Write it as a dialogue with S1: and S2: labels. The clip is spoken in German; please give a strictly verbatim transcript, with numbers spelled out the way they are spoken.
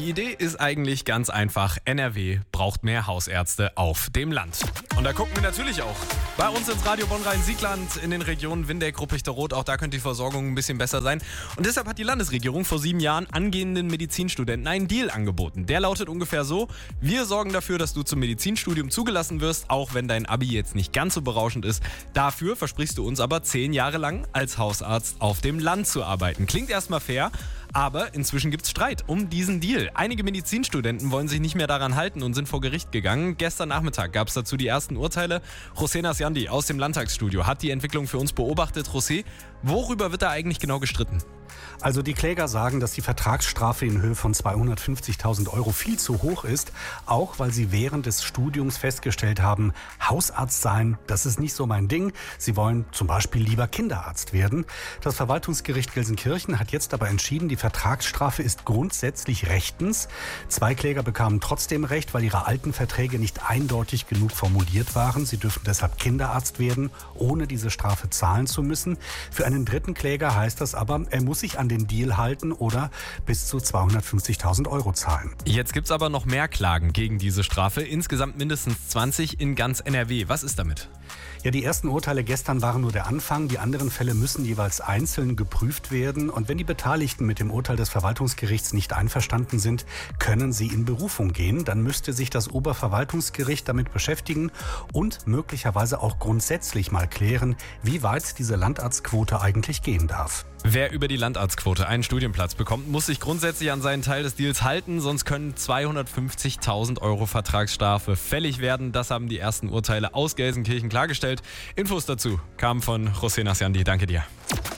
S1: Die Idee ist eigentlich ganz einfach. N R W braucht mehr Hausärzte auf dem Land. Und da gucken wir natürlich auch bei uns ins Radio Bonn-Rhein-Siegland in den Regionen Windeck, Ruppichteroth. Auch da könnte die Versorgung ein bisschen besser sein. Und deshalb hat die Landesregierung vor sieben Jahren angehenden Medizinstudenten einen Deal angeboten. Der lautet ungefähr so: Wir sorgen dafür, dass du zum Medizinstudium zugelassen wirst, auch wenn dein Abi jetzt nicht ganz so berauschend ist. Dafür versprichst du uns aber zehn Jahre lang als Hausarzt auf dem Land zu arbeiten. Klingt erstmal fair, aber inzwischen gibt's Streit um diesen Deal. Einige Medizinstudenten wollen sich nicht mehr daran halten und sind vor Gericht gegangen. Gestern Nachmittag gab es dazu die ersten Urteile. José Nasciandi aus dem Landtagsstudio hat die Entwicklung für uns beobachtet. José, worüber wird da eigentlich genau gestritten?
S2: Also die Kläger sagen, dass die Vertragsstrafe in Höhe von zweihundertfünfzigtausend Euro viel zu hoch ist, auch weil sie während des Studiums festgestellt haben, Hausarzt sein, das ist nicht so mein Ding. Sie wollen zum Beispiel lieber Kinderarzt werden. Das Verwaltungsgericht Gelsenkirchen hat jetzt aber entschieden, die Vertragsstrafe ist grundsätzlich rechtens. Zwei Kläger bekamen trotzdem Recht, weil ihre alten Verträge nicht eindeutig genug formuliert waren. Sie dürfen deshalb Kinderarzt werden, ohne diese Strafe zahlen zu müssen. Für einen dritten Kläger heißt das aber, er muss sich an den Deal halten oder bis zu zweihundertfünfzigtausend Euro zahlen.
S1: Jetzt gibt's aber noch mehr Klagen gegen diese Strafe. Insgesamt mindestens zwanzig in ganz N R W. Was ist damit?
S2: Ja, die ersten Urteile gestern waren nur der Anfang. Die anderen Fälle müssen jeweils einzeln geprüft werden. Und wenn die Beteiligten mit dem Urteil des Verwaltungsgerichts nicht einverstanden sind, können sie in Berufung gehen. Dann müsste sich das Oberverwaltungsgericht damit beschäftigen und möglicherweise auch grundsätzlich mal klären, wie weit diese Landarztquote eigentlich gehen darf.
S1: Wer über die Landarztquote einen Studienplatz bekommt, muss sich grundsätzlich an seinen Teil des Deals halten, sonst können zweihundertfünfzigtausend Euro Vertragsstrafe fällig werden. Das haben die ersten Urteile aus Gelsenkirchen klargestellt. Infos dazu kamen von José Nasciandi. Danke dir.